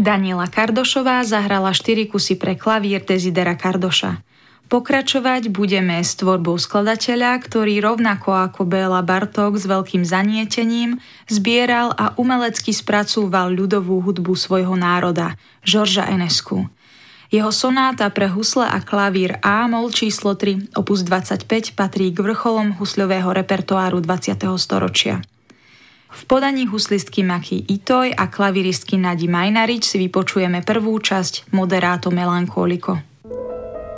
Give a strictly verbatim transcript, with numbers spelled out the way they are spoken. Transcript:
Daniela Kardošová zahrala štyri kusy pre klavír Desidera Kardoša. Pokračovať budeme s tvorbou skladateľa, ktorý rovnako ako Béla Bartók s veľkým zanietením zbieral a umelecky spracúval ľudovú hudbu svojho národa, Georgea Enescu. Jeho sonáta pre husle a klavír A-moll číslo tri, opus dvadsaťpäť, patrí k vrcholom husľového repertoáru dvadsiateho storočia. V podaní huslistky Maki Itoj a klaviristky Nadi Majnarič si vypočujeme prvú časť Moderato Melancholico.